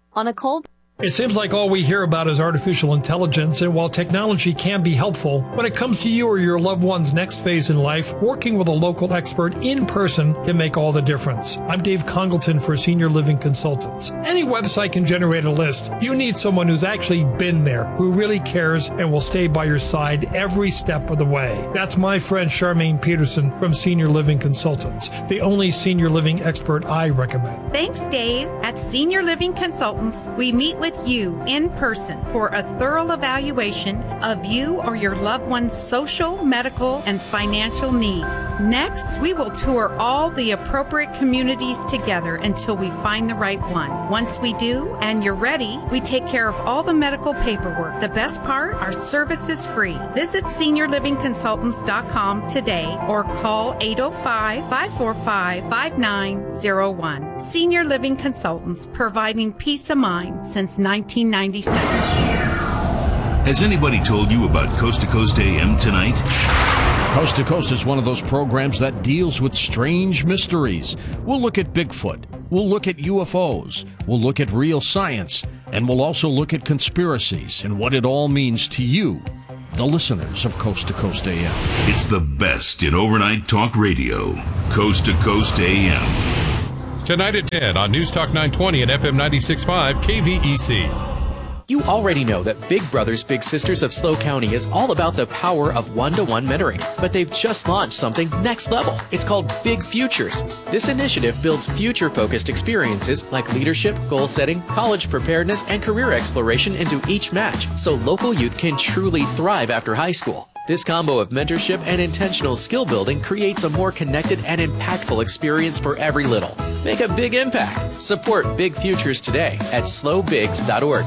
On a cold... It seems like all we hear about is artificial intelligence, and while technology can be helpful, when it comes to you or your loved one's next phase in life, working with a local expert in person can make all the difference. I'm Dave Congleton for Senior Living Consultants. Any website can generate a list. You need someone who's actually been there, who really cares and will stay by your side every step of the way. That's my friend Charmaine Peterson from Senior Living Consultants, the only senior living expert I recommend. Thanks, Dave. At Senior Living Consultants, we meet with you in person for a thorough evaluation of you or your loved one's social, medical, and financial needs. Next, we will tour all the appropriate communities together until we find the right one. Once we do, and you're ready, we take care of all the medical paperwork. The best part, our service is free. Visit seniorlivingconsultants.com today or call 805-545-5901. Senior Living Consultants, providing peace of mind since 1997. Has anybody told you about Coast to Coast AM tonight? Coast to Coast is one of those programs that deals with strange mysteries. We'll look at Bigfoot. We'll look at UFOs. We'll look at real science. And we'll also look at conspiracies and what it all means to you, the listeners of Coast to Coast AM. It's the best in overnight talk radio. Coast to Coast AM. Tonight at 10 on News Talk 920 and FM 96.5 KVEC. You already know that Big Brothers Big Sisters of SLO County is all about the power of one-to-one mentoring, but they've just launched something next level. It's called Big Futures. This initiative builds future-focused experiences like leadership, goal setting, college preparedness, and career exploration into each match, so local youth can truly thrive after high school. This combo of mentorship and intentional skill building creates a more connected and impactful experience for every little. Make a big impact. Support Big Futures today at slobigs.org.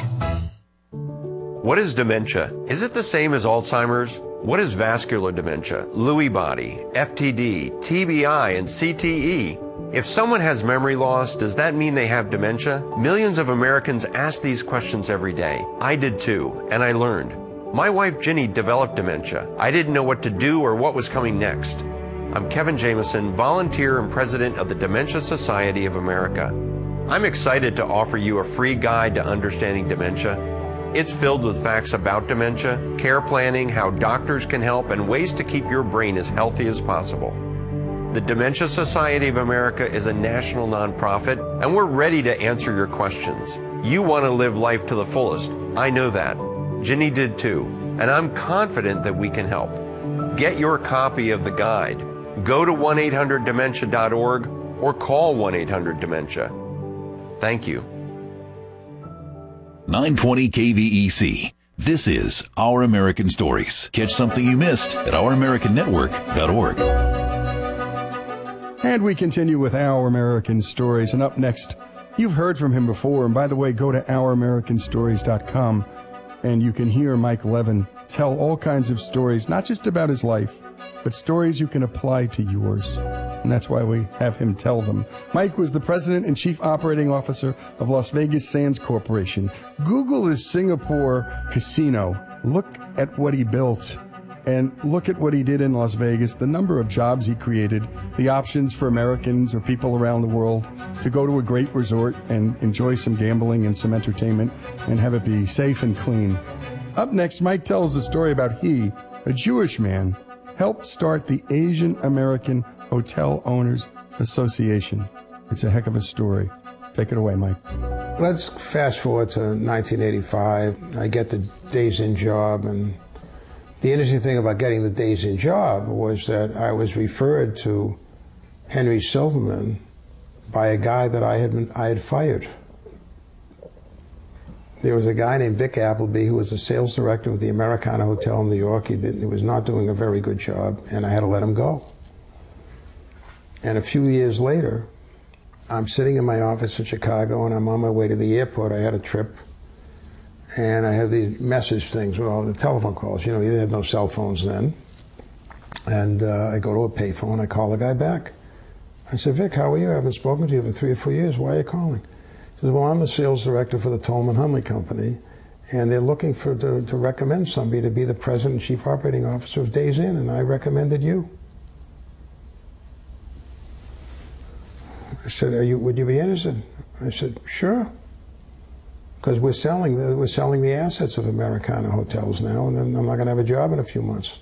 What is dementia? Is it the same as Alzheimer's? What is vascular dementia, Lewy body, FTD, TBI, and CTE? If someone has memory loss, does that mean they have dementia? Millions of Americans ask these questions every day. I did too, and I learned. My wife Ginny developed dementia. I didn't know what to do or what was coming next. I'm Kevin Jameson, volunteer and president of the Dementia Society of America. I'm excited to offer you a free guide to understanding dementia. It's filled with facts about dementia, care planning, how doctors can help, and ways to keep your brain as healthy as possible. The Dementia Society of America is a national nonprofit, and we're ready to answer your questions. You want to live life to the fullest. I know that. Ginny did too, and I'm confident that we can help. Get your copy of the guide. Go to 1-800-DEMENTIA.org or call 1-800-DEMENTIA. Thank you. 920 KVEC. This is Our American Stories. Catch something you missed at OurAmericanNetwork.org. And we continue with Our American Stories. And up next, you've heard from him before. And by the way, go to OurAmericanStories.com and you can hear Mike Levin tell all kinds of stories, not just about his life, but stories you can apply to yours. And that's why we have him tell them. Mike was the president and chief operating officer of Las Vegas Sands Corporation. Google his Singapore casino. Look at what he built and look at what he did in Las Vegas, the number of jobs he created, the options for Americans or people around the world to go to a great resort and enjoy some gambling and some entertainment and have it be safe and clean. Up next, Mike tells the story about he, a Jewish man, helped start the Asian American Hotel Owners Association. It's a heck of a story. Take it away, Mike. Let's fast forward to 1985. I get the Days Inn job, and the interesting thing about getting the Days Inn job was that I was referred to Henry Silverman by a guy that I had fired. There was a guy named Vic Appleby who was the sales director of the Americana Hotel in New York. He was not doing a very good job, and I had to let him go. And a few years later, I'm sitting in my office in Chicago, and I'm on my way to the airport. I had a trip, and I have these message things with all the telephone calls. You know, you didn't have no cell phones then. And I go to a payphone. I call the guy back. I said, Vic, how are you? I haven't spoken to you for 3 or 4 years. Why are you calling? He says, well, I'm the sales director for the Tolman Hunley Company, and they're looking to recommend somebody to be the president and chief operating officer of Days Inn, and I recommended you. I said, would you be interested? I said, sure. because we're selling the assets of Americana Hotels now, and I'm not going to have a job in a few months.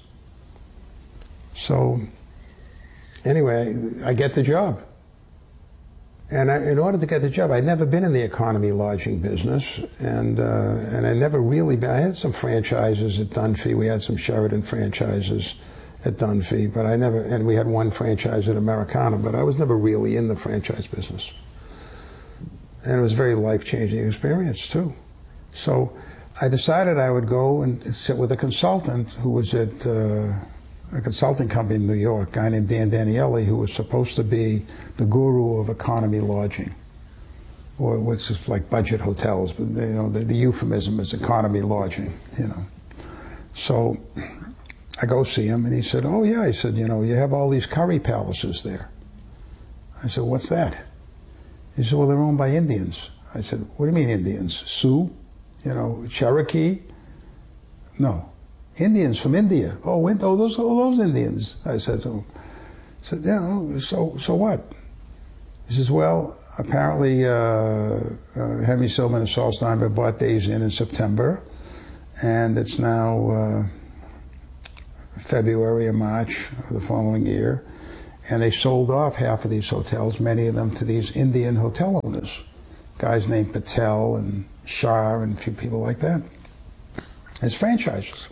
So anyway, I get the job. And in order to get the job, I'd never been in the economy lodging business, and I never really been. I had some franchises at Dunphy. We had some Sheraton franchises at Dunphy, but and we had one franchise at Americana, but I was never really in the franchise business. And it was a very life-changing experience, too. So I decided I would go and sit with a consultant who was at a consulting company in New York, a guy named Dan Danielli, who was supposed to be the guru of economy lodging, or what's just like budget hotels, but you know, the euphemism is economy lodging, you know. So I go see him, and he said, oh yeah, he said, you know, you have all these curry palaces there. I said, what's that? He said, well, they're owned by Indians. I said, what do you mean Indians? Sioux? You know, Cherokee? No. Indians from India. Oh, those Indians. I said, yeah, so what? He says, well, apparently Henry Silverman and Saul Steinberg bought Days Inn in September, and it's now February or March of the following year, and they sold off half of these hotels, many of them to these Indian hotel owners, guys named Patel and Shah and a few people like that, as franchises.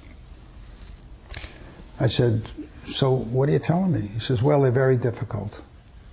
I said, so what are you telling me? He says, well, they're very difficult.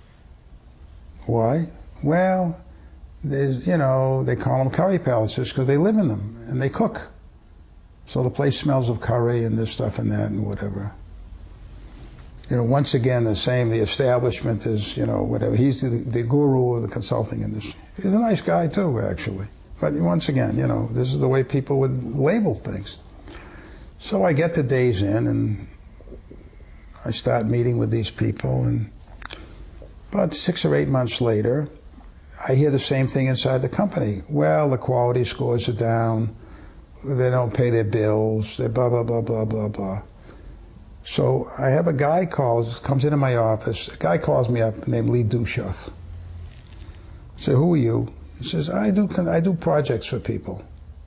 Why? Well, there's, you know, they call them curry palaces because they live in them and they cook. So the place smells of curry and this stuff and that and whatever. You know, once again, the establishment is, you know, whatever. He's the guru of the consulting industry. He's a nice guy too, actually. But once again, you know, this is the way people would label things. So I get to Days Inn and I start meeting with these people, and about 6 or 8 months later, I hear the same thing inside the company. Well, the quality scores are down, they don't pay their bills, they blah, blah, blah, blah, blah, blah. So I have a guy comes into my office, a guy calls me up named Lee Dushoff. I say, who are you? He says, I do projects for people.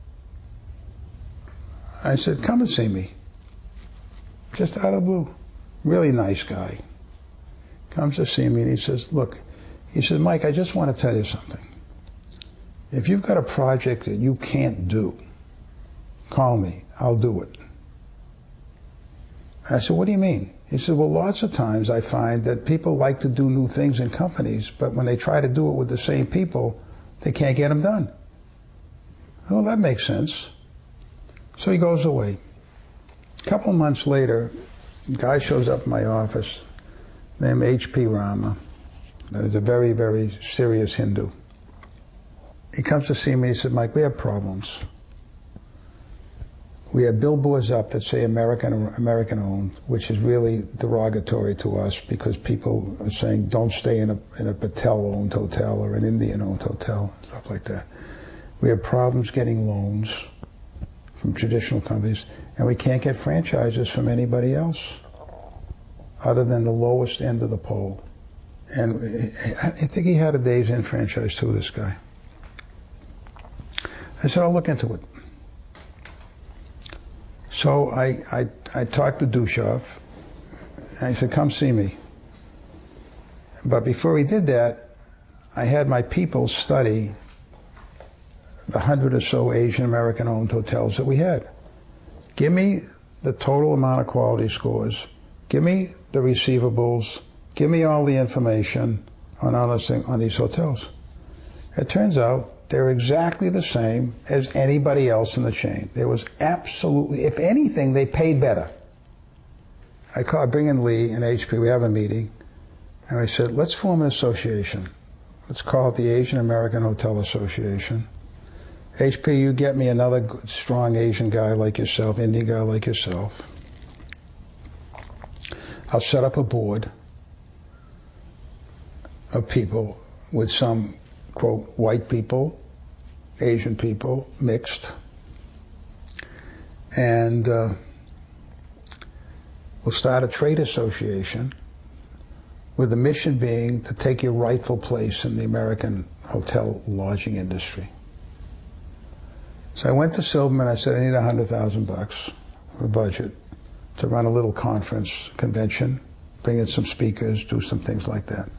I said, come and see me. Just out of the blue. Really nice guy. Comes to see me and he says, look, he says, Mike, I just want to tell you something. If you've got a project that you can't do, call me, I'll do it. I said, what do you mean? He said, well, lots of times I find that people like to do new things in companies, but when they try to do it with the same people, they can't get them done. Well, that makes sense. So he goes away. A couple of months later, a guy shows up in my office named H.P. Rama. He's a very, very serious Hindu. He comes to see me, he said, Mike, we have problems. We have billboards up that say American owned, which is really derogatory to us because people are saying don't stay in a Patel-owned hotel or an Indian-owned hotel, stuff like that. We have problems getting loans from traditional companies, and we can't get franchises from anybody else other than the lowest end of the pole. And I think he had a Days Inn franchise too, this guy. I said, I'll look into it. So I talked to Dushoff, and I said, come see me. But before he did that, I had my people study the 100 or so Asian American owned hotels that we had. Give me the total amount of quality scores. Give me the receivables. Give me all the information on these hotels. It turns out they're exactly the same as anybody else in the chain. There was absolutely, if anything, they paid better. I bring in Lee and HP, we have a meeting, and I said, let's form an association. Let's call it the Asian American Hotel Association. HP, you get me another good, strong Asian guy like yourself, Indian guy like yourself. I'll set up a board of people with some, quote, white people, Asian people, mixed. And we'll start a trade association with the mission being to take your rightful place in the American hotel lodging industry. So I went to Silverman. I said, I need $100,000 for a budget to run a little conference convention, bring in some speakers, do some things like that.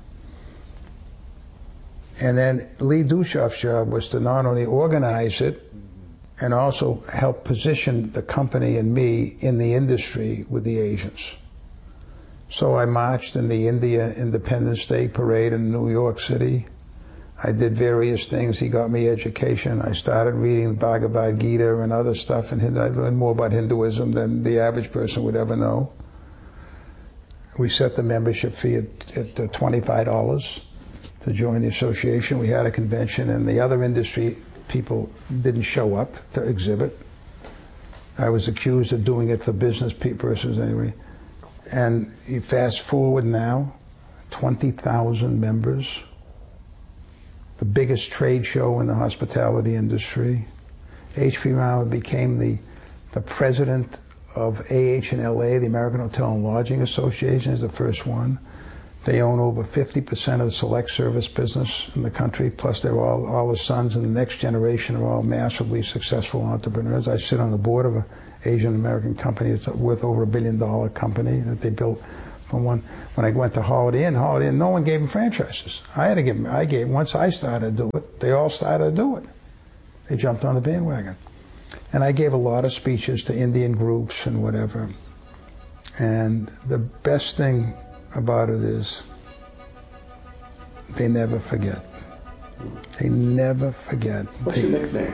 And then Lee Dushoff's job was to not only organize it and also help position the company and me in the industry with the Asians. So I marched in the India Independence Day Parade in New York City. I did various things. He got me education. I started reading Bhagavad Gita and other stuff, and I learned more about Hinduism than the average person would ever know. We set the membership fee at $25 to join the association. We had a convention, and the other industry people didn't show up to exhibit. I was accused of doing it for business persons anyway. And you fast forward now, 20,000 members, the biggest trade show in the hospitality industry. H.P. Rama became the president of AHLA, the American Hotel and Lodging Association, is the first one. They own over 50% of the select service business in the country, plus they're all the sons and the next generation are all massively successful entrepreneurs. I sit on the board of an Asian American company that's worth over $1 billion company that they built from one. When I went to Holiday Inn, no one gave them franchises. I had to give them, once I started to do it, they all started to do it. They jumped on the bandwagon. And I gave a lot of speeches to Indian groups and whatever. And the best thing about it is they never forget. They never forget. What's your nickname?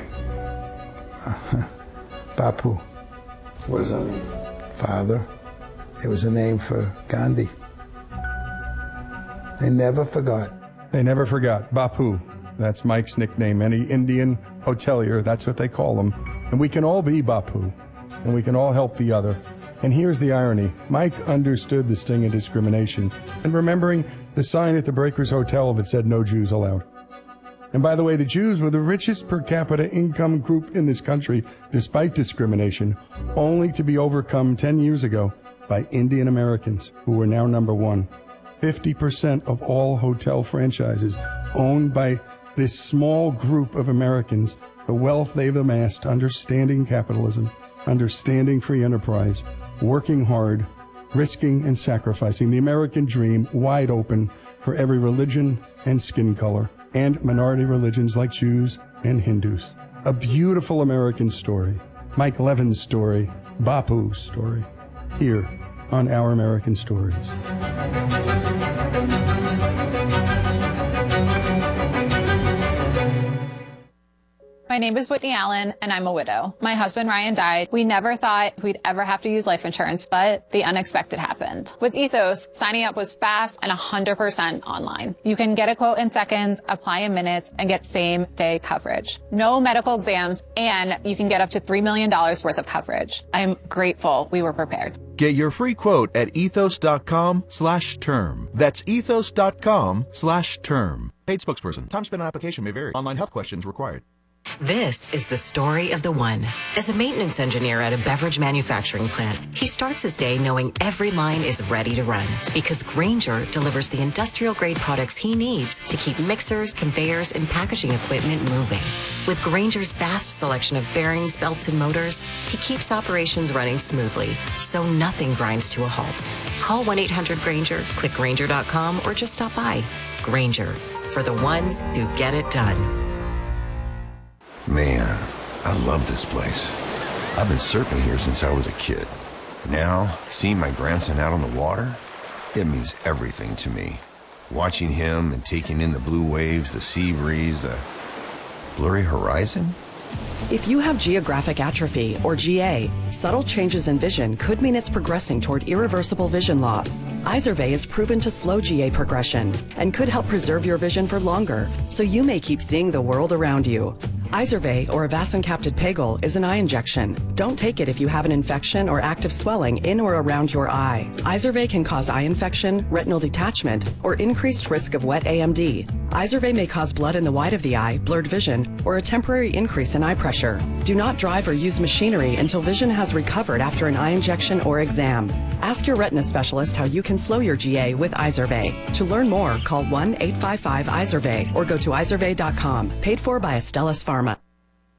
Bapu. What does that mean? Father. It was a name for Gandhi. They never forgot. They never forgot. Bapu. That's Mike's nickname. Any Indian hotelier, that's what they call him. And we can all be Bapu, and we can all help the other. And here's the irony. Mike understood the sting of discrimination, and remembering the sign at the Breakers Hotel that said no Jews allowed. And by the way, the Jews were the richest per capita income group in this country, despite discrimination, only to be overcome 10 years ago by Indian Americans, who are now number one. 50% of all hotel franchises owned by this small group of Americans, the wealth they've amassed, understanding capitalism, understanding free enterprise, working hard, risking and sacrificing the American dream wide open for every religion and skin color, and minority religions like Jews and Hindus. A beautiful American story. Mike Levin's story, Bapu's story, here on Our American Stories. My name is Whitney Allen, and I'm a widow. My husband, Ryan, died. We never thought we'd ever have to use life insurance, but the unexpected happened. With Ethos, signing up was fast and 100% online. You can get a quote in seconds, apply in minutes, and get same-day coverage. No medical exams, and you can get up to $3 million worth of coverage. I'm grateful we were prepared. Get your free quote at ethos.com/term. That's ethos.com/term. Paid spokesperson. Time spent on application may vary. Online health questions required. This is the story of the one. As a maintenance engineer at a beverage manufacturing plant, he starts his day knowing every line is ready to run because Grainger delivers the industrial-grade products he needs to keep mixers, conveyors, and packaging equipment moving. With Grainger's vast selection of bearings, belts, and motors, he keeps operations running smoothly, so nothing grinds to a halt. Call 1-800-GRAINGER, click Grainger.com, or just stop by. Grainger, for the ones who get it done. Man, I love this place. I've been surfing here since I was a kid. Now, seeing my grandson out on the water, it means everything to me. Watching him and taking in the blue waves, the sea breeze, the blurry horizon. If you have geographic atrophy, or GA, subtle changes in vision could mean it's progressing toward irreversible vision loss. Izervay is proven to slow GA progression and could help preserve your vision for longer, so you may keep seeing the world around you. Izervay, or avacincaptad pegol, is an eye injection. Don't take it if you have an infection or active swelling in or around your eye. Izervay can cause eye infection, retinal detachment, or increased risk of wet AMD. Izervay may cause blood in the white of the eye, blurred vision, or a temporary increase in eye pressure. Do not drive or use machinery until vision has recovered after an eye injection or exam. Ask your retina specialist how you can slow your GA with Izervay. To learn more, call 1-855-IZERVAY or go to izervay.com. Paid for by Astellas Pharma.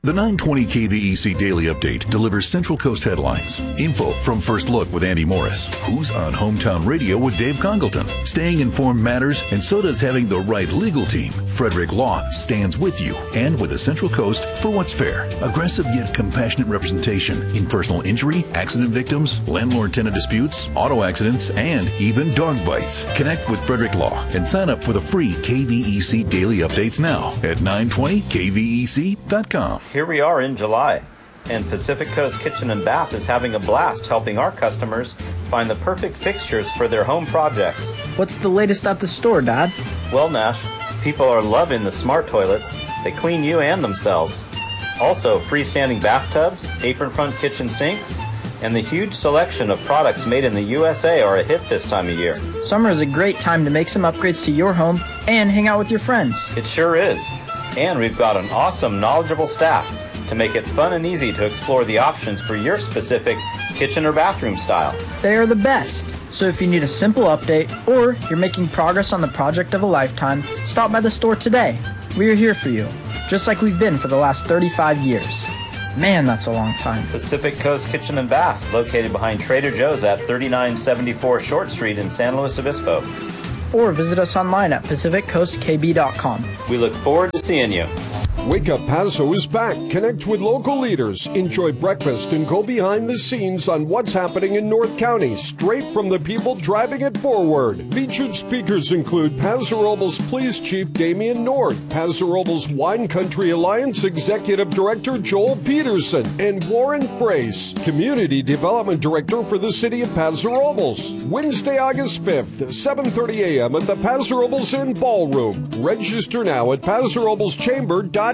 The 920 KVEC Daily Update delivers Central Coast headlines, info from First Look with Andy Morris, who's on Hometown Radio with Dave Congleton. Staying informed matters, and so does having the right legal team. Frederick Law stands with you and with the Central Coast for what's fair. Aggressive yet compassionate representation in personal injury, accident victims, landlord-tenant disputes, auto accidents, and even dog bites. Connect with Frederick Law and sign up for the free KVEC Daily Updates now at 920kvec.com. Here we are in July, and Pacific Coast Kitchen and Bath is having a blast helping our customers find the perfect fixtures for their home projects. What's the latest at the store, Dad? Well, Nash, people are loving the smart toilets. They clean you and themselves. Also, freestanding bathtubs, apron front kitchen sinks, and the huge selection of products made in the USA are a hit this time of year. Summer is a great time to make some upgrades to your home and hang out with your friends. It sure is. And we've got an awesome, knowledgeable staff to make it fun and easy to explore the options for your specific kitchen or bathroom style. They are the best. So if you need a simple update or you're making progress on the project of a lifetime, stop by the store today. We are here for you, just like we've been for the last 35 years. Man, that's a long time. Pacific Coast Kitchen and Bath, located behind Trader Joe's at 3974 Short Street in San Luis Obispo. Or visit us online at PacificCoastKB.com. We look forward to seeing you. Wake Up Paso is back. Connect with local leaders, enjoy breakfast, and go behind the scenes on what's happening in North County, straight from the people driving it forward. Featured speakers include Paso Robles Police Chief Damian Nord, Paso Robles Wine Country Alliance Executive Director Joel Peterson, and Warren Frace, Community Development Director for the City of Paso Robles. Wednesday, August 5th, 7:30 a.m. at the Paso Robles Inn Ballroom. Register now at PasoRoblesChamber.com.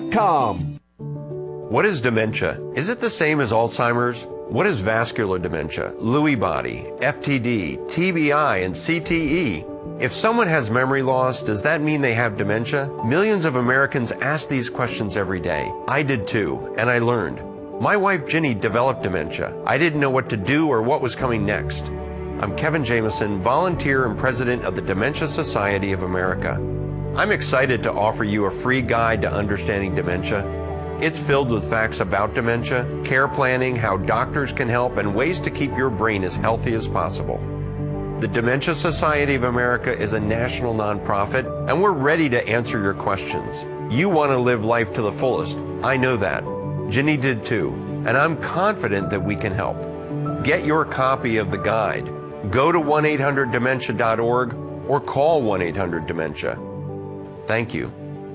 What is dementia? Is it the same as Alzheimer's? What is vascular dementia, Lewy body, FTD, TBI, and CTE? If someone has memory loss, does that mean they have dementia? Millions of Americans ask these questions every day. I did too, and I learned. My wife Ginny developed dementia. I didn't know what to do or what was coming next. I'm Kevin Jameson, volunteer and president of the Dementia Society of America. I'm excited to offer you a free guide to understanding dementia. It's filled with facts about dementia, care planning, how doctors can help, and ways to keep your brain as healthy as possible. The Dementia Society of America is a national nonprofit, and we're ready to answer your questions. You want to live life to the fullest. I know that. Ginny did too, and I'm confident that we can help. Get your copy of the guide. Go to 1-800-DEMENTIA.org or call 1-800-DEMENTIA. Thank you.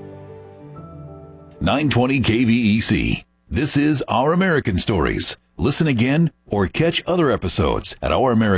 920 KVEC. This is Our American Stories. Listen again or catch other episodes at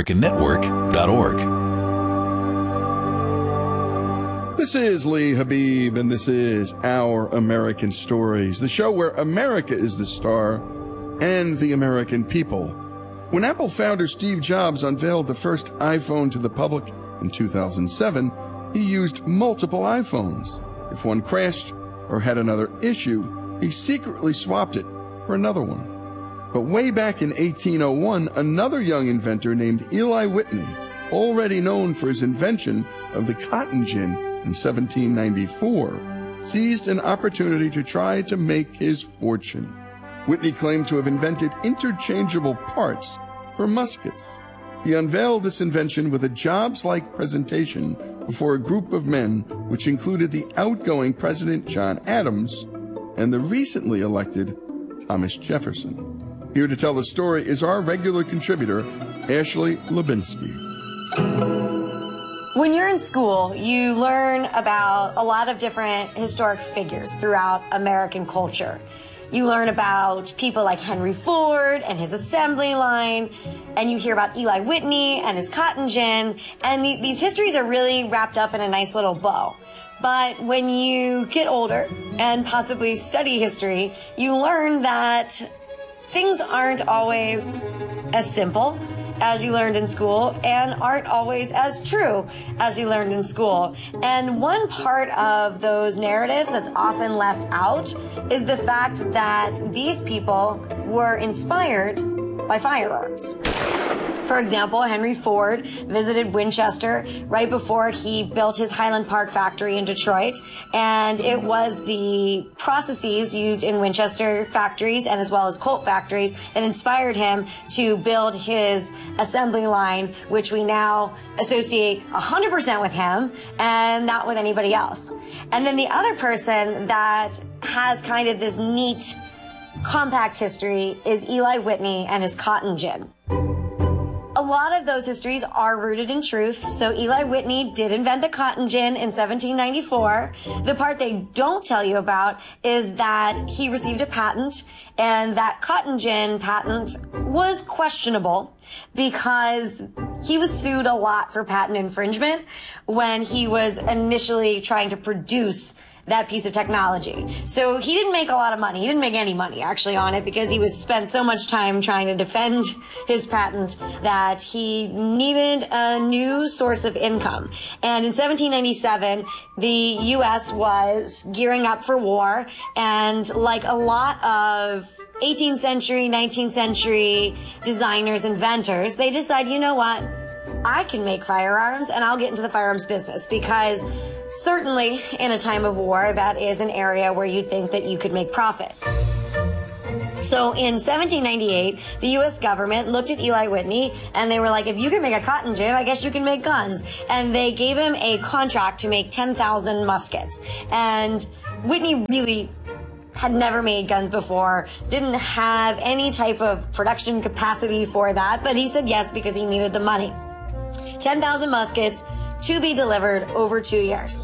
OurAmericanNetwork.org. This is Lee Habib, and this is Our American Stories, the show where America is the star and the American people. When Apple founder Steve Jobs unveiled the first iPhone to the public in 2007, he used multiple iPhones. If one crashed or had another issue, he secretly swapped it for another one. But way back in 1801, another young inventor named Eli Whitney, already known for his invention of the cotton gin in 1794, seized an opportunity to try to make his fortune. Whitney claimed to have invented interchangeable parts for muskets. He unveiled this invention with a Jobs-like presentation before a group of men, which included the outgoing President John Adams and the recently elected Thomas Jefferson. Here to tell the story is our regular contributor, Ashley Lubinsky. When you're in school, you learn about a lot of different historic figures throughout American culture. You learn about people like Henry Ford and his assembly line, and you hear about Eli Whitney and his cotton gin, and these histories are really wrapped up in a nice little bow. But when you get older and possibly study history, you learn that things aren't always as simple as you learned in school and aren't always as true as you learned in school. And one part of those narratives that's often left out is the fact that these people were inspired by firearms. For example, Henry Ford visited Winchester right before he built his Highland Park factory in Detroit, and it was the processes used in Winchester factories and as well as Colt factories that inspired him to build his assembly line, which we now associate 100% with him and not with anybody else. And then the other person that has kind of this neat compact history is Eli Whitney and his cotton gin. A lot of those histories are rooted in truth. So Eli Whitney did invent the cotton gin in 1794. The part they don't tell you about is that he received a patent, and that cotton gin patent was questionable because he was sued a lot for patent infringement when he was initially trying to produce that piece of technology. So he didn't make a lot of money. He didn't make any money actually on it because he was spent so much time trying to defend his patent that he needed a new source of income. And in 1797, the U.S. was gearing up for war, and like a lot of 18th century, 19th century designers, inventors, they decide, you know what? I can make firearms and I'll get into the firearms business, because certainly in a time of war, that is an area where you'd think that you could make profit. So in 1798, the U.S. government looked at Eli Whitney and they were like, if you can make a cotton gin, I guess you can make guns. And they gave him a contract to make 10,000 muskets. And Whitney really had never made guns before, didn't have any type of production capacity for that, but he said yes because he needed the money. 10,000 muskets to be delivered over 2 years.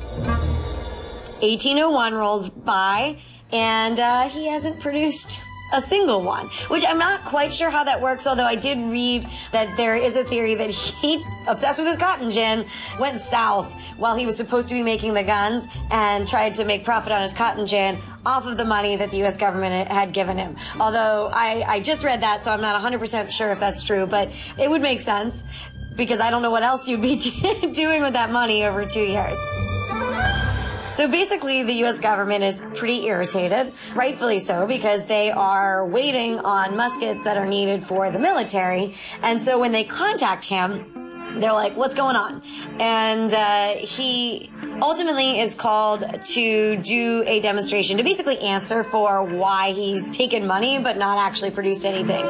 1801 rolls by, and he hasn't produced a single one, which I'm not quite sure how that works, although I did read that there is a theory that he, obsessed with his cotton gin, went south while he was supposed to be making the guns and tried to make profit on his cotton gin off of the money that the U.S. government had given him. Although I just read that, so I'm not 100% sure if that's true, but it would make sense because I don't know what else you'd be doing with that money over 2 years. So basically, the U.S. government is pretty irritated, rightfully so, because they are waiting on muskets that are needed for the military. And so when they contact him, they're like, what's going on? And he ultimately is called to do a demonstration to basically answer for why he's taken money but not actually produced anything.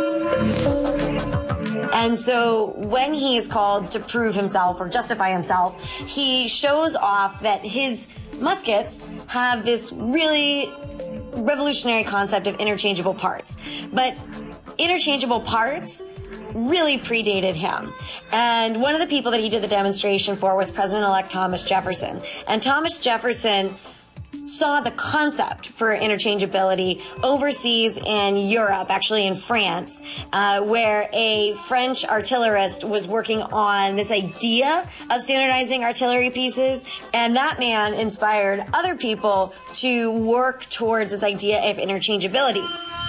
And so when he is called to prove himself or justify himself, he shows off that his muskets have this really revolutionary concept of interchangeable parts. But interchangeable parts really predated him. And one of the people that he did the demonstration for was President-elect Thomas Jefferson. And Thomas Jefferson saw the concept for interchangeability overseas in Europe, actually in France, where a French artillerist was working on this idea of standardizing artillery pieces, and that man inspired other people to work towards this idea of interchangeability.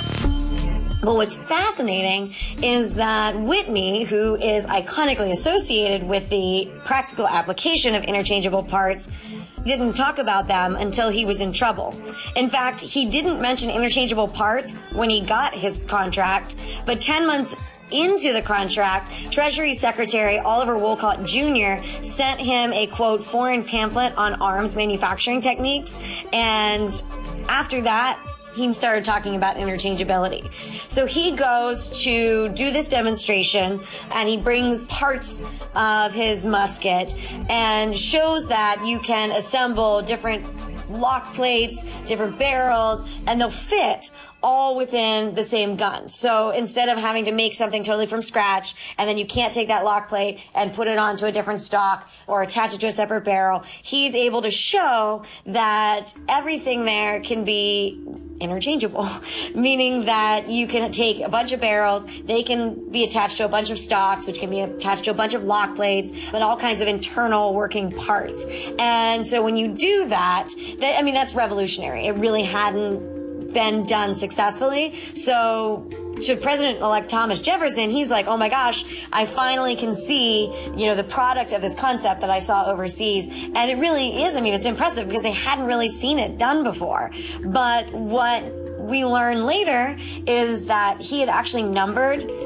But what's fascinating is that Whitney, who is iconically associated with the practical application of interchangeable parts, didn't talk about them until he was in trouble. In fact, he didn't mention interchangeable parts when he got his contract, but 10 months into the contract, Treasury Secretary Oliver Wolcott Jr. sent him a, quote, foreign pamphlet on arms manufacturing techniques, and after that, he started talking about interchangeability. So he goes to do this demonstration and he brings parts of his musket and shows that you can assemble different lock plates, different barrels, and they'll fit all within the same gun. So instead of having to make something totally from scratch and then you can't take that lock plate and put it onto a different stock or attach it to a separate barrel, he's able to show that everything there can be interchangeable, meaning that you can take a bunch of barrels, they can be attached to a bunch of stocks, which can be attached to a bunch of lock plates, but all kinds of internal working parts. And so when you do that, that's revolutionary. It really hadn't been done successfully. So to President-elect Thomas Jefferson, he's like, oh my gosh, I finally can see, the product of this concept that I saw overseas. And it really is, it's impressive because they hadn't really seen it done before. But what we learn later is that he had actually numbered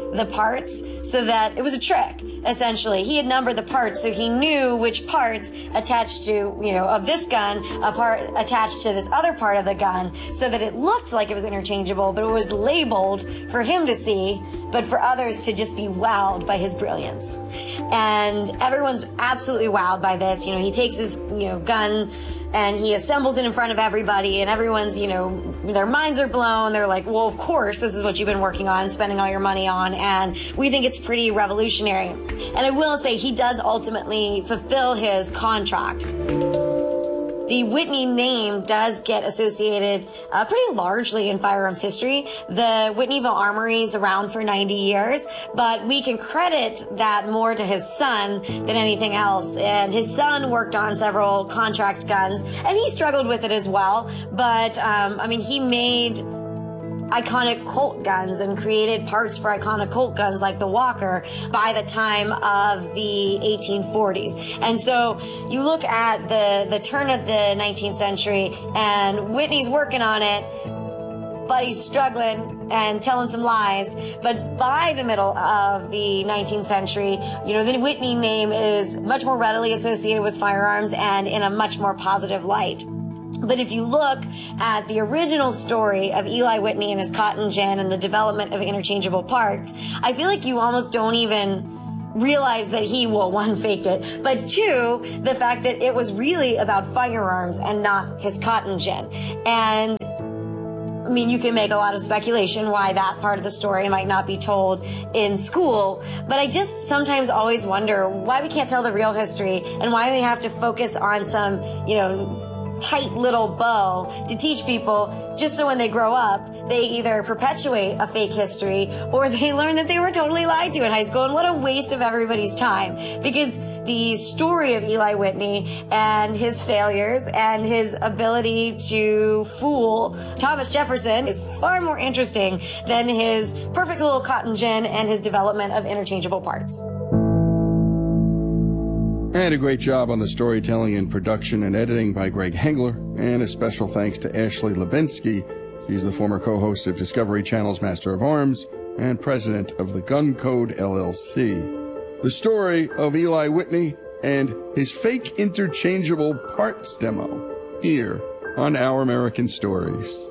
the parts so that it was a trick, essentially. He had numbered the parts so he knew which parts attached to, of this gun, a part attached to this other part of the gun, so that it looked like it was interchangeable, but it was labeled for him to see, but for others to just be wowed by his brilliance. And everyone's absolutely wowed by this. He takes his, gun and he assembles it in front of everybody, and everyone's, their minds are blown. They're like, well, of course, this is what you've been working on, spending all your money on, and we think it's pretty revolutionary. And I will say he does ultimately fulfill his contract. The Whitney name does get associated pretty largely in firearms history. The Whitneyville Armory is around for 90 years, but we can credit that more to his son than anything else. And his son worked on several contract guns, and he struggled with it as well. But, he made iconic Colt guns and created parts for iconic Colt guns like the Walker by the time of the 1840s. And so you look at the turn of the 19th century, and Whitney's working on it, but he's struggling and telling some lies. But by the middle of the 19th century, the Whitney name is much more readily associated with firearms and in a much more positive light. But if you look at the original story of Eli Whitney and his cotton gin and the development of interchangeable parts, I feel like you almost don't even realize that he, one, faked it, but two, the fact that it was really about firearms and not his cotton gin. And you can make a lot of speculation why that part of the story might not be told in school, but I just sometimes always wonder why we can't tell the real history and why we have to focus on some, tight little bow to teach people, just so when they grow up, they either perpetuate a fake history or they learn that they were totally lied to in high school. And what a waste of everybody's time, because the story of Eli Whitney and his failures and his ability to fool Thomas Jefferson is far more interesting than his perfect little cotton gin and his development of interchangeable parts. And a great job on the storytelling and production and editing by Greg Hengler. And a special thanks to Ashley Lubinsky. She's the former co-host of Discovery Channel's Master of Arms and president of the Gun Code LLC. The story of Eli Whitney and his fake interchangeable parts demo here on Our American Stories.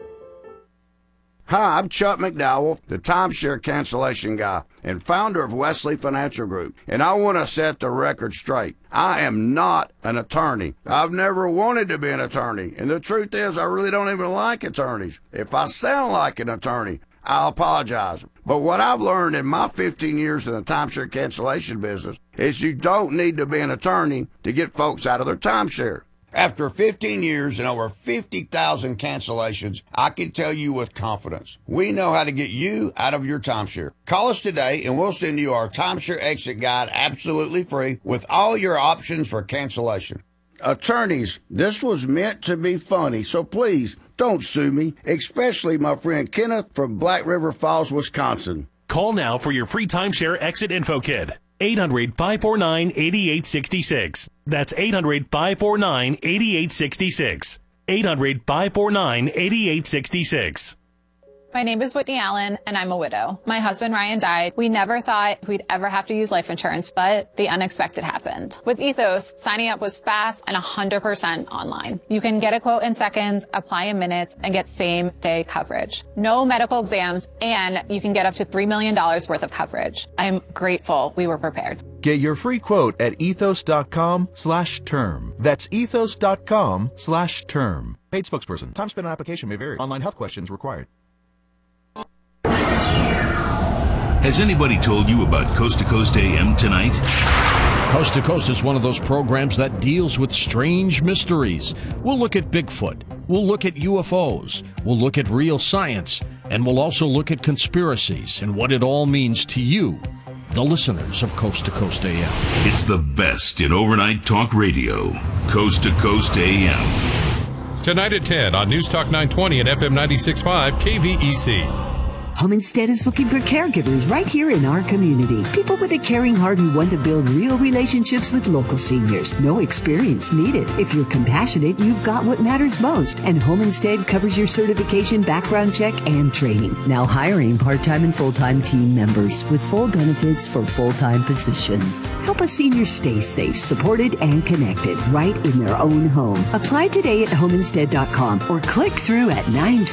Hi, I'm Chuck McDowell, the timeshare cancellation guy and founder of Wesley Financial Group, and I want to set the record straight. I am not an attorney. I've never wanted to be an attorney, and the truth is I really don't even like attorneys. If I sound like an attorney, I'll apologize. But what I've learned in my 15 years in the timeshare cancellation business is you don't need to be an attorney to get folks out of their timeshare. After 15 years and over 50,000 cancellations, I can tell you with confidence, we know how to get you out of your timeshare. Call us today and we'll send you our timeshare exit guide absolutely free with all your options for cancellation. Attorneys, this was meant to be funny, so please don't sue me, especially my friend Kenneth from Black River Falls, Wisconsin. Call now for your free timeshare exit info kit. 800-549-8866. That's 800-549-8866. 800-549-8866. My name is Whitney Allen, and I'm a widow. My husband, Ryan, died. We never thought we'd ever have to use life insurance, but the unexpected happened. With Ethos, signing up was fast and 100% online. You can get a quote in seconds, apply in minutes, and get same-day coverage. No medical exams, and you can get up to $3 million worth of coverage. I'm grateful we were prepared. Get your free quote at ethos.com/term. That's ethos.com/term. Paid spokesperson. Time spent on application may vary. Online health questions required. Has anybody told you about Coast to Coast AM tonight? Coast to Coast is one of those programs that deals with strange mysteries. We'll look at Bigfoot. We'll look at UFOs. We'll look at real science. And we'll also look at conspiracies and what it all means to you, the listeners of Coast to Coast AM. It's the best in overnight talk radio. Coast to Coast AM. Tonight at 10 on News Talk 920 and FM 96.5 KVEC. Home Instead is looking for caregivers right here in our community. People with a caring heart who want to build real relationships with local seniors. No experience needed. If you're compassionate, you've got what matters most. And Home Instead covers your certification, background check, and training. Now hiring part-time and full-time team members with full benefits for full-time positions. Help a senior stay safe, supported, and connected right in their own home. Apply today at homeinstead.com or click through at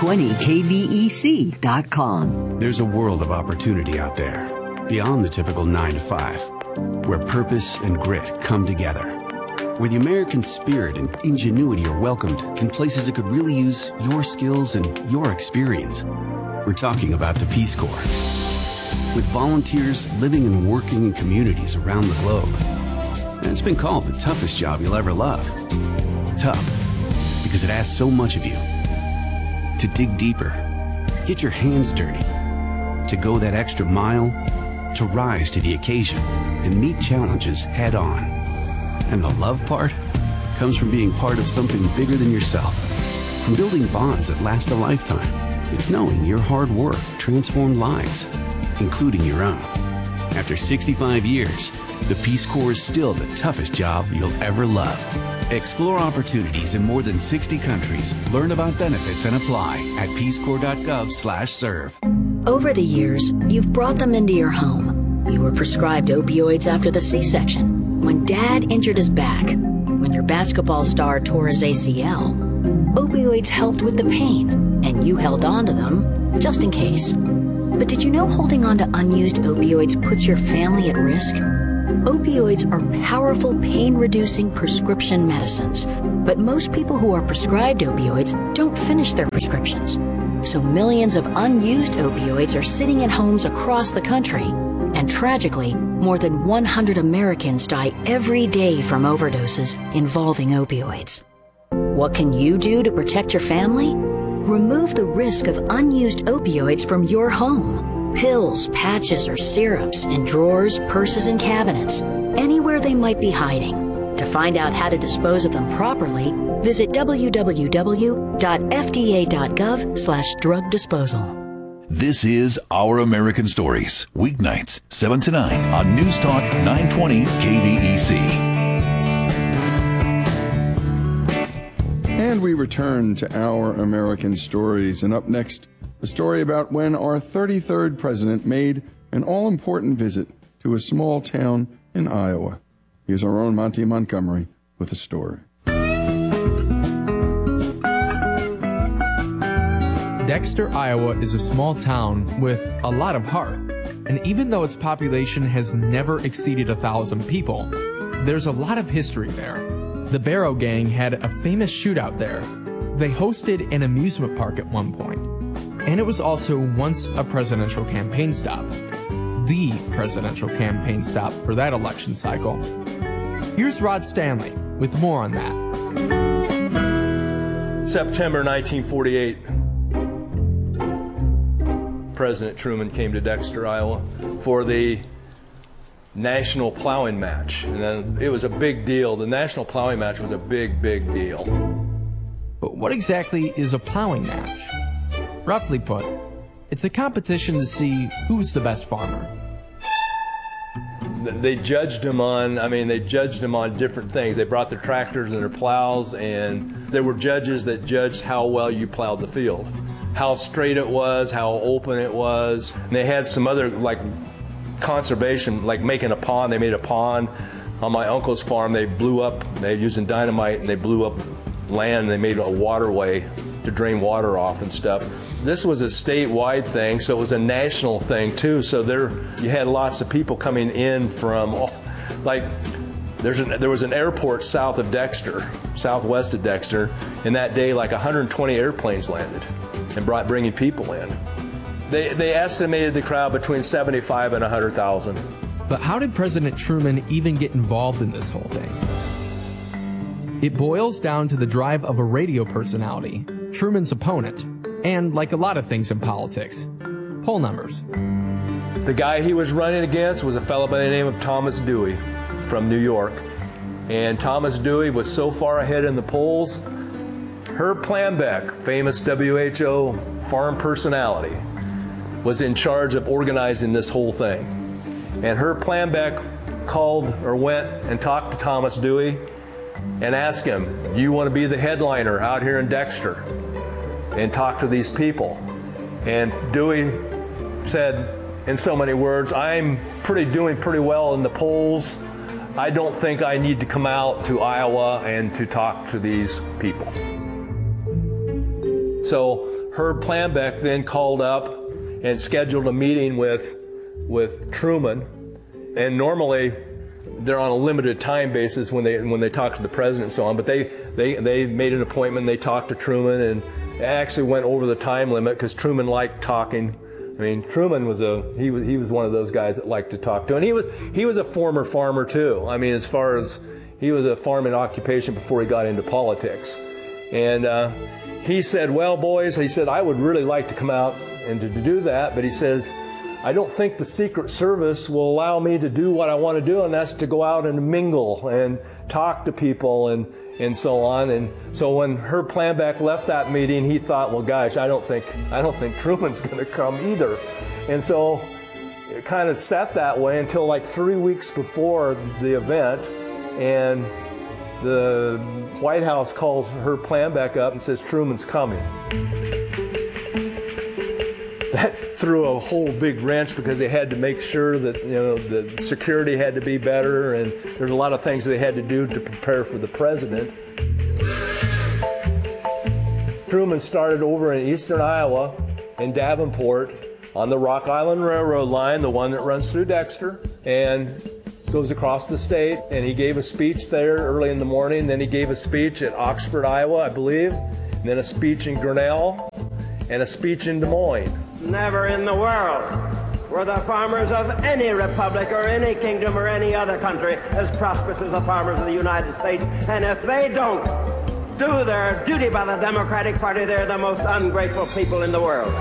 920kvec.com. There's a world of opportunity out there, beyond the typical 9 to 5, where purpose and grit come together, where the American spirit and ingenuity are welcomed in places that could really use your skills and your experience. We're talking about the Peace Corps. With volunteers living and working in communities around the globe. And it's been called the toughest job you'll ever love. Tough, because it asks so much of you. To dig deeper, get your hands dirty, to go that extra mile, to rise to the occasion and meet challenges head on. And the love part comes from being part of something bigger than yourself, from building bonds that last a lifetime. It's knowing your hard work transformed lives, including your own. After 65 years, the Peace Corps is still the toughest job you'll ever love. Explore opportunities in more than 60 countries. Learn about benefits and apply at peacecorps.gov/serve. Over the years, you've brought them into your home. You were prescribed opioids after the C-section, when Dad injured his back, when your basketball star tore his ACL. Opioids helped with the pain, and you held on to them just in case. But did you know holding on to unused opioids puts your family at risk? Opioids are powerful pain-reducing prescription medicines, but most people who are prescribed opioids don't finish their prescriptions. So millions of unused opioids are sitting in homes across the country. And tragically, more than 100 Americans die every day from overdoses involving opioids. What can you do to protect your family? Remove the risk of unused opioids from your home. Pills, patches, or syrups in drawers, purses, and cabinets, anywhere they might be hiding. To find out how to dispose of them properly, visit www.fda.gov/drug disposal. This is Our American Stories, weeknights, 7 to 9 on News Talk 920 KVEC. And we return to Our American Stories. And up next, a story about when our 33rd president made an all-important visit to a small town in Iowa. Here's our own Monty Montgomery with a story. Dexter, Iowa is a small town with a lot of heart. And even though its population has never exceeded 1,000 people, there's a lot of history there. The Barrow Gang had a famous shootout there. They hosted an amusement park at one point. And it was also once a presidential campaign stop. The presidential campaign stop for that election cycle. Here's Rod Stanley with more on that. September 1948. President Truman came to Dexter, Iowa for the National Plowing Match. And then it was a big deal. The National Plowing Match was a big, big deal. But what exactly is a plowing match? Roughly put, it's a competition to see who's the best farmer. They judged them on different things. They brought their tractors and their plows, and there were judges that judged how well you plowed the field. How straight it was, how open it was. And they had some other, like, conservation, like making a pond. They made a pond on my uncle's farm. They blew up, they were using dynamite, and they blew up land, and they made a waterway to drain water off and stuff. This was a statewide thing, so it was a national thing too. So you had lots of people coming in from, like, there was an airport south of Dexter, southwest of Dexter, and that day like 120 airplanes landed and bringing people in. They estimated the crowd between 75 and 100,000. But how did President Truman even get involved in this whole thing? It boils down to the drive of a radio personality, Truman's opponent, and like a lot of things in politics, poll numbers. The guy he was running against was a fellow by the name of Thomas Dewey from New York. And Thomas Dewey was so far ahead in the polls, Herb Plambeck, famous WHO farm personality, was in charge of organizing this whole thing. And Herb Planbeck called or went and talked to Thomas Dewey and asked him, do you want to be the headliner out here in Dexter and talk to these people? And Dewey said in so many words, I'm doing pretty well in the polls. I don't think I need to come out to Iowa and to talk to these people. So Herb Planbeck then called up and scheduled a meeting with Truman. And normally they're on a limited time basis when they talk to the president and so on, but they made an appointment, they talked to Truman, and actually went over the time limit because Truman liked talking. I mean, Truman was he was one of those guys that liked to talk to, and he was a former farmer too. I mean, as far as he was a farming occupation before he got into politics. And he said, well, boys, he said, I would really like to come out and to do that, but he says, I don't think the Secret Service will allow me to do what I want to do, and that's to go out and mingle and talk to people and so on. And so when Herb Planbeck left that meeting, he thought, well, gosh, I don't think Truman's going to come either. And so it kind of sat that way until like 3 weeks before the event, and the White House calls Herb Planbeck up and says Truman's coming. That threw a whole big wrench because they had to make sure that the security had to be better, and there's a lot of things they had to do to prepare for the president. Truman started over in eastern Iowa in Davenport on the Rock Island Railroad line, the one that runs through Dexter and goes across the state. And he gave a speech there early in the morning. Then he gave a speech at Oxford, Iowa, I believe, and then a speech in Grinnell and a speech in Des Moines. Never in the world were the farmers of any republic or any kingdom or any other country as prosperous as the farmers of the United States. And if they don't do their duty by the Democratic Party, they're the most ungrateful people in the world.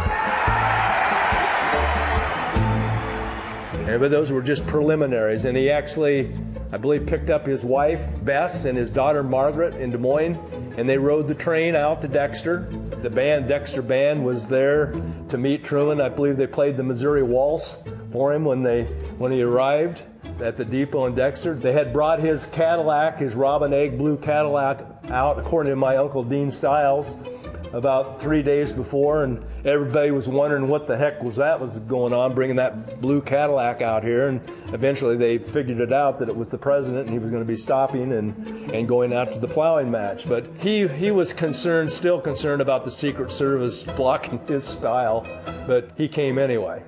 But those were just preliminaries. And he actually, I believe, picked up his wife, Bess, and his daughter, Margaret, in Des Moines, and they rode the train out to Dexter. The Dexter Band was there to meet Truman. I believe they played the Missouri Waltz for him when he arrived at the depot in Dexter. They had brought his Cadillac, his Robin Egg blue Cadillac, out, according to my Uncle Dean Stiles, about 3 days before, and everybody was wondering what the heck was going on, bringing that blue Cadillac out here. And eventually they figured it out that it was the president, and he was going to be stopping and going out to the plowing match. But he was still concerned about the Secret Service blocking his style, but he came anyway.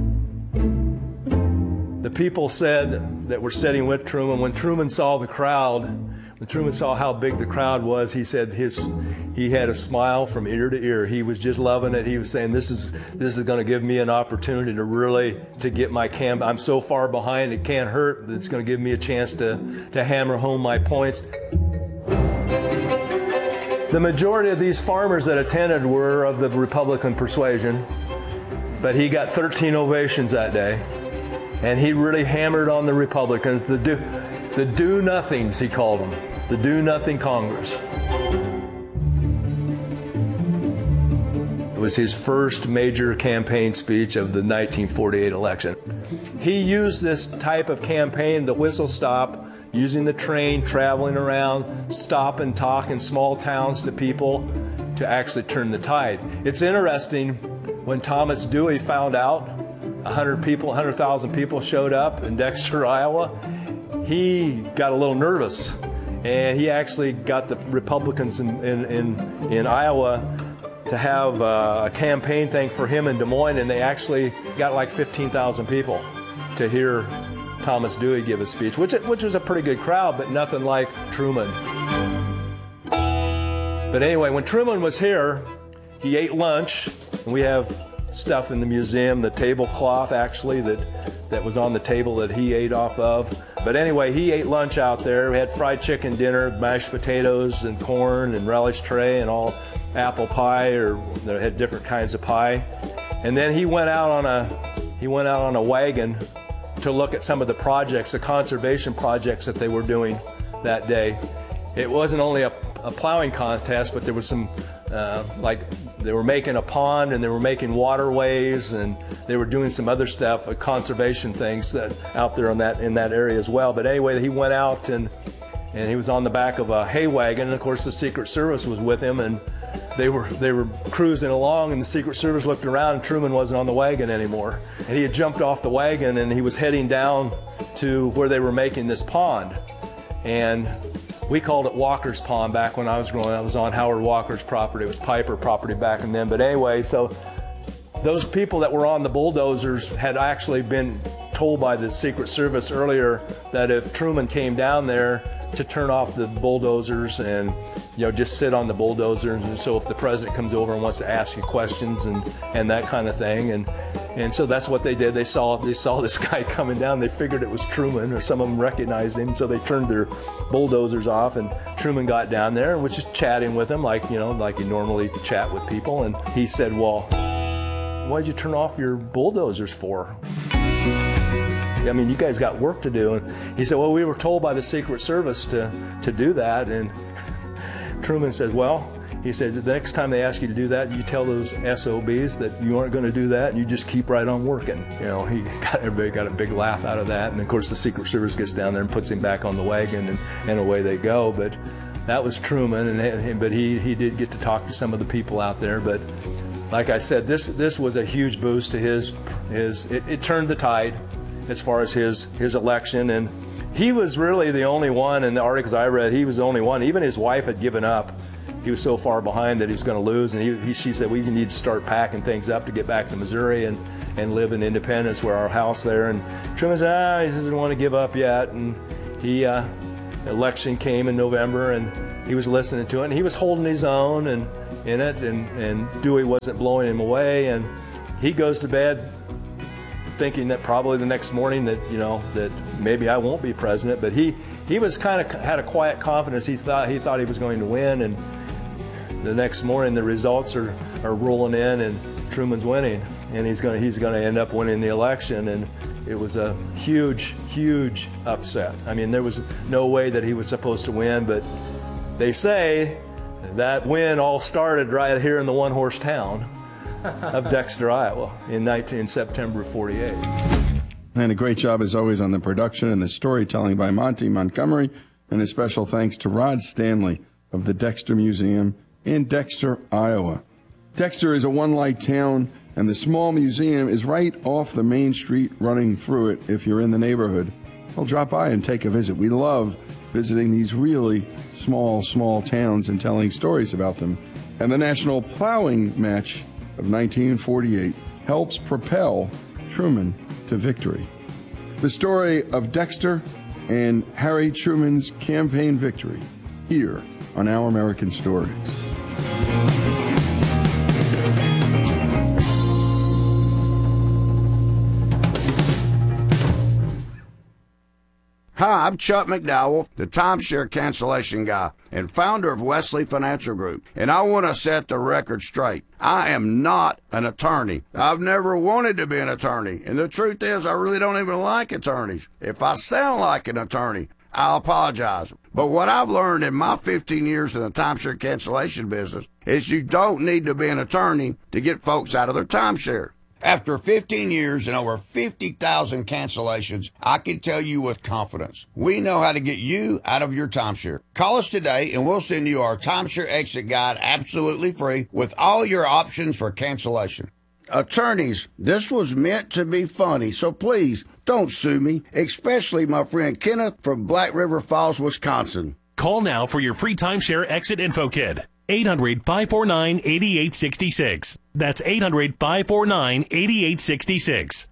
The people said that were sitting with Truman, when Truman saw the crowd, when Truman saw how big the crowd was, he said he had a smile from ear to ear. He was just loving it. He was saying, this is going to give me an opportunity to get my I'm so far behind, it can't hurt. It's going to give me a chance to hammer home my points. The majority of these farmers that attended were of the Republican persuasion, but he got 13 ovations that day. And he really hammered on the Republicans, the do-nothings, he called them, the do-nothing Congress. It was his first major campaign speech of the 1948 election. He used this type of campaign, the whistle stop, using the train, traveling around, stop and talk in small towns to people to actually turn the tide. It's interesting, when Thomas Dewey found out 100,000 people showed up in Dexter, Iowa, he got a little nervous, and he actually got the Republicans in Iowa to have a campaign thing for him in Des Moines, and they actually got like 15,000 people to hear Thomas Dewey give a speech, which was a pretty good crowd, but nothing like Truman. But anyway, when Truman was here, he ate lunch, and we have stuff in the museum, the tablecloth actually that was on the table that he ate off of. But anyway, he ate lunch out there. We had fried chicken dinner, mashed potatoes and corn and relish tray and all apple pie, or they had different kinds of pie. And then he went out on a wagon to look at some of the projects, the conservation projects that they were doing that day. It wasn't only a plowing contest, but there was some like they were making a pond and they were making waterways and they were doing some other stuff, conservation things that out there in that area as well. But anyway, he went out and he was on the back of a hay wagon, and of course the Secret Service was with him, and they were cruising along, and the Secret Service looked around and Truman wasn't on the wagon anymore. And he had jumped off the wagon and he was heading down to where they were making this pond. And we called it Walker's Pond back when I was growing up. It was on Howard Walker's property. It was Piper property back then. But anyway, so those people that were on the bulldozers had actually been told by the Secret Service earlier that if Truman came down there to turn off the bulldozers and just sit on the bulldozers, and so if the president comes over and wants to ask you questions and that kind of thing, and so that's what they did. They saw this guy coming down. They figured it was Truman, or some of them recognized him, so they turned their bulldozers off, and Truman got down there and was just chatting with him like you normally chat with people. And he said, "Well, why'd you turn off your bulldozers for? I mean, you guys got work to do." And he said, "Well, we were told by the Secret Service to do that." And Truman said, "Well," he said, "the next time they ask you to do that, you tell those SOBs that you aren't going to do that, and you just keep right on working." Everybody got a big laugh out of that. And of course, the Secret Service gets down there and puts him back on the wagon, and away they go. But that was Truman, but he did get to talk to some of the people out there. But like I said, this was a huge boost to it turned the tide as far as his election. And he was really the only one in the articles I read. He was the only one. Even his wife had given up. He was so far behind that he was going to lose. And she said, "We need to start packing things up to get back to Missouri and live in Independence, where our house there." And Truman said, he doesn't want to give up yet. And election came in November, and he was listening to it, and he was holding his own and Dewey wasn't blowing him away. And he goes to bed thinking that probably the next morning that maybe I won't be president. But he was kind of had a quiet confidence. He thought he was going to win, and the next morning the results are rolling in, and Truman's winning, and he's going to end up winning the election. And it was a huge upset. I mean, there was no way that he was supposed to win, but they say that win all started right here in the one-horse town of Dexter, Iowa, in September of '48. And a great job, as always, on the production and the storytelling by Monty Montgomery, and a special thanks to Rod Stanley of the Dexter Museum in Dexter, Iowa. Dexter is a one-light town, and the small museum is right off the main street running through it. If you're in the neighborhood, well, drop by and take a visit. We love visiting these really small towns and telling stories about them. And the National Plowing Match of 1948 helps propel Truman to victory. The story of Dexter and Harry Truman's campaign victory here on Our American Stories. Hi, I'm Chuck McDowell, the timeshare cancellation guy and founder of Wesley Financial Group, and I want to set the record straight. I am not an attorney. I've never wanted to be an attorney, and the truth is I really don't even like attorneys. If I sound like an attorney, I'll apologize. But what I've learned in my 15 years in the timeshare cancellation business is you don't need to be an attorney to get folks out of their timeshare. After 15 years and over 50,000 cancellations, I can tell you with confidence, we know how to get you out of your timeshare. Call us today and we'll send you our timeshare exit guide absolutely free with all your options for cancellation. Attorneys, this was meant to be funny, so please don't sue me, especially my friend Kenneth from Black River Falls, Wisconsin. Call now for your free timeshare exit info kit. 800-549-8866. That's 800-549-8866.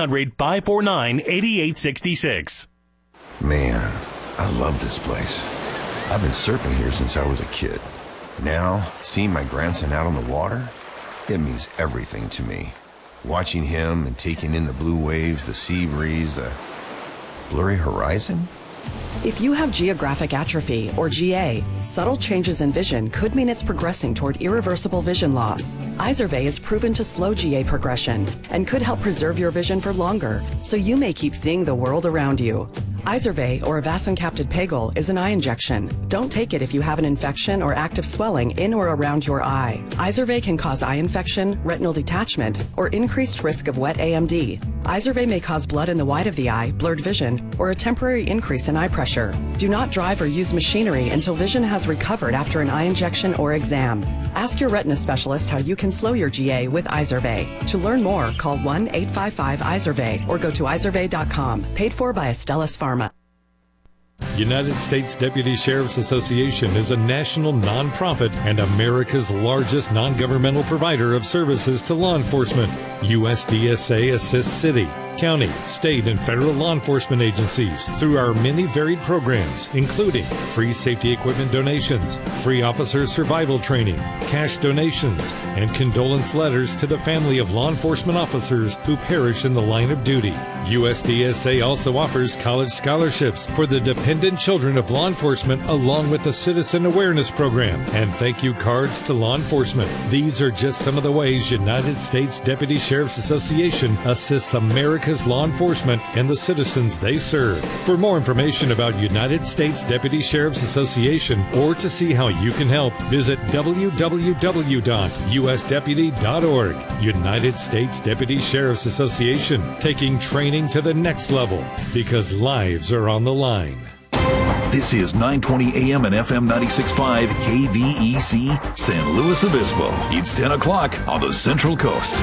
800-549-8866. Man, I love this place. I've been surfing here since I was a kid. Now, seeing my grandson out on the water, it means everything to me. Watching him and taking in the blue waves, the sea breeze, the blurry horizon. If you have geographic atrophy, or GA, subtle changes in vision could mean it's progressing toward irreversible vision loss. Izervay is proven to slow GA progression and could help preserve your vision for longer, so you may keep seeing the world around you. Izervay, or avacincaptad pegol, is an eye injection. Don't take it if you have an infection or active swelling in or around your eye. Izervay can cause eye infection, retinal detachment, or increased risk of wet AMD. Izervay may cause blood in the white of the eye, blurred vision, or a temporary increase in eye pressure. Do not drive or use machinery until vision has recovered after an eye injection or exam. Ask your retina specialist how you can slow your GA with Izervay. To learn more, call 1-855-IZERVAY or go to izervay.com. Paid for by Astellas Pharma. United States Deputy Sheriff's Association is a national nonprofit and America's largest non-governmental provider of services to law enforcement. USDSA assists city, county, state, and federal law enforcement agencies through our many varied programs, including free safety equipment donations, free officer survival training, cash donations, and condolence letters to the family of law enforcement officers who perish in the line of duty. USDSA also offers college scholarships for the dependent children of law enforcement, along with a citizen awareness program and thank you cards to law enforcement. These are just some of the ways United States Deputy Sheriff's Association assists America's law enforcement and the citizens they serve. For more information about United States Deputy Sheriff's Association or to see how you can help, visit www.usdeputy.org. United States Deputy Sheriff's Association, taking training to the next level because lives are on the line. This is 920 AM and FM 96.5 KVEC San Luis Obispo. It's 10 o'clock on the Central Coast.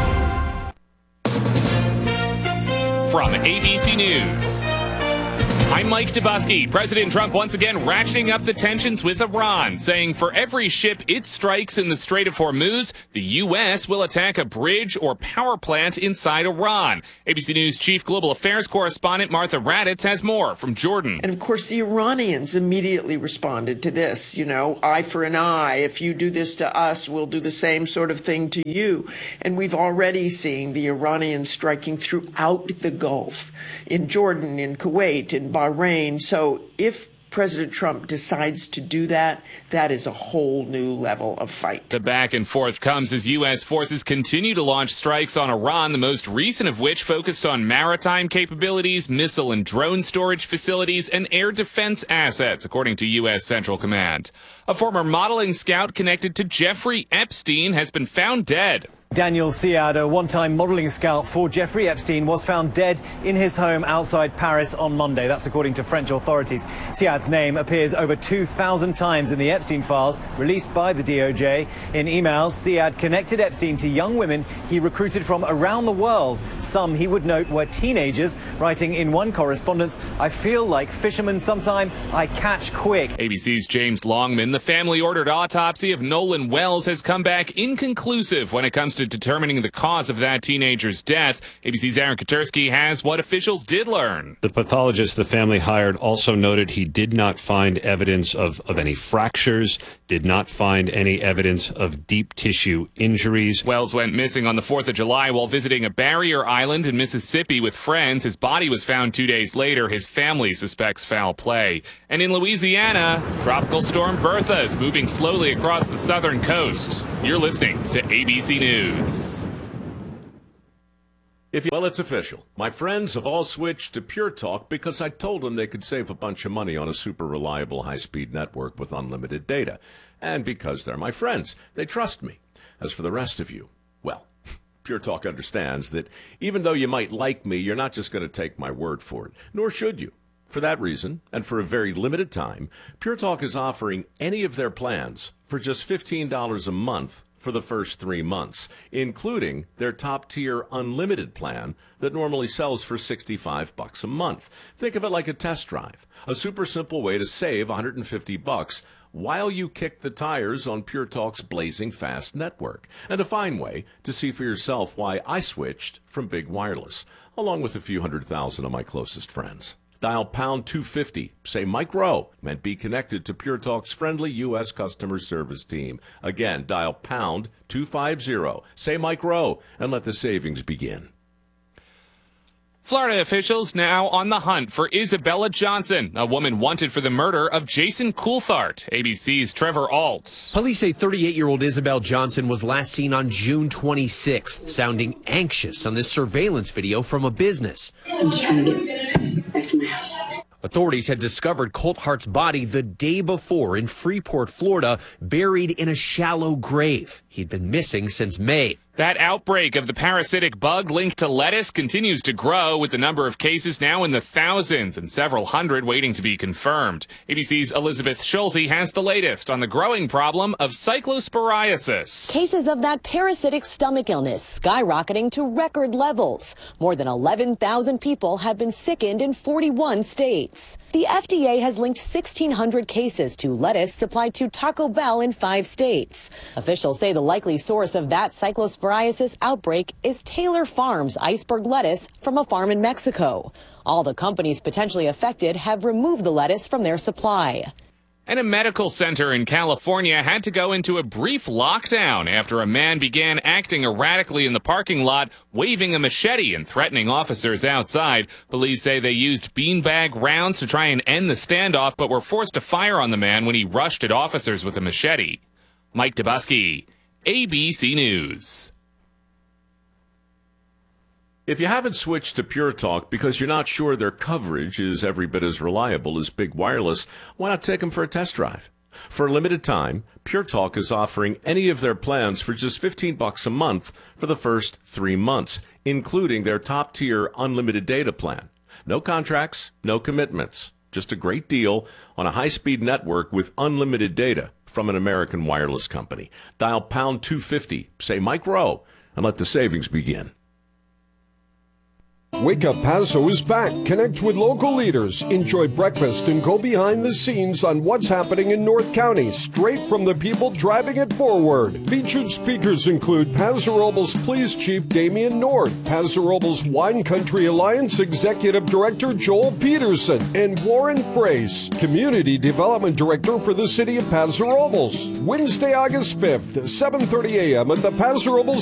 From ABC News, I'm Mike Dubusky. President Trump once again ratcheting up the tensions with Iran, saying for every ship it strikes in the Strait of Hormuz, the U.S. will attack a bridge or power plant inside Iran. ABC News Chief Global Affairs Correspondent Martha Raddatz has more from Jordan. And of course, the Iranians immediately responded to this. You know, eye for an eye. If you do this to us, we'll do the same sort of thing to you. And we've already seen the Iranians striking throughout the Gulf, in Jordan, in Kuwait, in Bahrain. So if President Trump decides to do that, that is a whole new level of fight. The back and forth comes as U.S. forces continue to launch strikes on Iran, the most recent of which focused on maritime capabilities, missile and drone storage facilities, and air defense assets, according to U.S. Central Command. A former modeling scout connected to Jeffrey Epstein has been found dead. Daniel Siad, a one-time modeling scout for Jeffrey Epstein, was found dead in his home outside Paris on Monday. That's according to French authorities. Siad's name appears over 2,000 times in the Epstein files released by the DOJ. In emails, Siad connected Epstein to young women he recruited from around the world. Some, he would note, were teenagers, writing in one correspondence, "I feel like fishermen sometime, I catch quick." ABC's James Longman. The family-ordered autopsy of Nolan Wells has come back inconclusive when it comes to determining the cause of that teenager's death. ABC's Aaron Katersky has what officials did learn. The pathologist the family hired also noted he did not find evidence of any fractures, did not find any evidence of deep tissue injuries. Wells went missing on the 4th of July while visiting a barrier island in Mississippi with friends. His body was found 2 days later. His family suspects foul play. And in Louisiana, Tropical Storm Bertha is moving slowly across the southern coast. You're listening to ABC News. Well, it's official. My friends have all switched to Pure Talk because I told them they could save a bunch of money on a super reliable high-speed network with unlimited data. And because they're my friends, they trust me. As for the rest of you, well, Pure Talk understands that even though you might like me, you're not just going to take my word for it, nor should you. For that reason, and for a very limited time, Pure Talk is offering any of their plans for just $15 a month for the first 3 months, including their top-tier unlimited plan that normally sells for $65 a month. Think of it like a test drive, a super simple way to save $150 while you kick the tires on Pure Talk's blazing fast network, and a fine way to see for yourself why I switched from Big Wireless, along with a few 100,000 of my closest friends. Dial pound 250, say Mike Rowe, and be connected to Pure Talk's friendly U.S. customer service team. Again, dial pound 250, say Mike Rowe, and let the savings begin. Florida officials now on the hunt for Isabella Johnson, a woman wanted for the murder of Jason Coulthard. ABC's Trevor Alt. Police say 38-year-old Isabel Johnson was last seen on June 26th, sounding anxious on this surveillance video from a business. I'm just trying to get back to my house. Authorities had discovered Colthart's body the day before in Freeport, Florida, buried in a shallow grave. He'd been missing since May. That outbreak of the parasitic bug linked to lettuce continues to grow, with the number of cases now in the thousands and several hundred waiting to be confirmed. ABC's Elizabeth Schulze has the latest on the growing problem of cyclosporiasis. Cases of that parasitic stomach illness skyrocketing to record levels. More than 11,000 people have been sickened in 41 states. The FDA has linked 1,600 cases to lettuce supplied to Taco Bell in 5 states. Officials say the likely source of that cyclosporiasis outbreak is Taylor Farms iceberg lettuce from a farm in Mexico. All the companies potentially affected have removed the lettuce from their supply. And a medical center in California had to go into a brief lockdown after a man began acting erratically in the parking lot, waving a machete and threatening officers outside. Police say they used beanbag rounds to try and end the standoff, but were forced to fire on the man when he rushed at officers with a machete. Mike Dubusky, ABC News. If you haven't switched to Pure Talk because you're not sure their coverage is every bit as reliable as Big Wireless, why not take them for a test drive? For a limited time, Pure Talk is offering any of their plans for just $15 a month for the first 3 months, including their top-tier unlimited data plan. No contracts, no commitments. Just a great deal on a high-speed network with unlimited data from an American wireless company. Dial pound 250, say Mike Rowe, and let the savings begin. Wake Up Paso is back. Connect with local leaders. Enjoy breakfast and go behind the scenes on what's happening in North County, straight from the people driving it forward. Featured speakers include Paso Robles Police Chief Damian Nord, Paso Robles Wine Country Alliance Executive Director Joel Peterson, and Warren Frace, Community Development Director for the City of Paso Robles. Wednesday, August 5th, 7:30 a.m. at the Paso Robles